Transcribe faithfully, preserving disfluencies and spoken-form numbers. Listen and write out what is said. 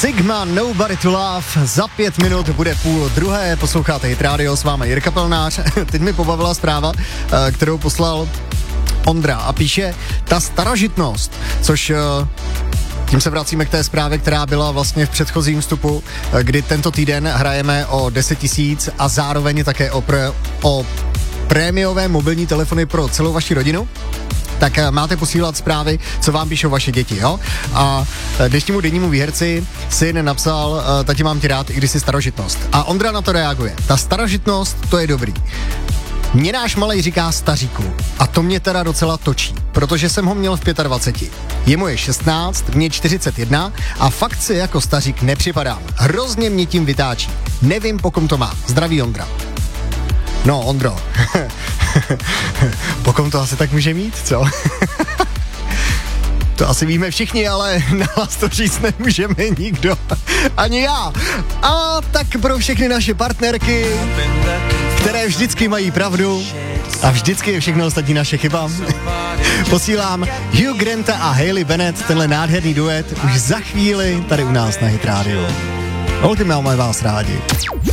Sigma, Nobody to Love, za pět minut bude půl druhé, posloucháte Hit Radio, s vámi Jirka Pelnář. Teď mi pobavila zpráva, kterou poslal Ondra a píše, ta starožitnost, což tím se vracíme k té zprávě, která byla vlastně v předchozím vstupu, kdy tento týden hrajeme o deset tisíc a zároveň také o, pre, o prémiové mobilní telefony pro celou vaši rodinu. Tak máte posílat zprávy, co vám píšou vaše děti, jo? A dnešnímu dennímu výherci syn napsal, tati, mám tě rád, i když jsi starožitnost. A Ondra na to reaguje. Ta starožitnost, to je dobrý. Mě náš malej říká staříku a to mě teda docela točí, protože jsem ho měl v dvaceti pěti. Jemu je šestnáct, mě čtyřicet jedna a fakt si jako stařík nepřipadám. Hrozně mě tím vytáčí. Nevím, po kom to má. Zdraví Ondra. No, Ondro, po kom to asi tak může mít, co? To asi víme všichni, ale na vás to říct nemůžeme nikdo. Ani já. A tak pro všechny naše partnerky, které vždycky mají pravdu a vždycky je všechno ostatní naše chyba, posílám Hugh Granta a Hailey Bennett, tenhle nádherný duet, už za chvíli tady u nás na Hit Radio. Holky, máme vás rádi.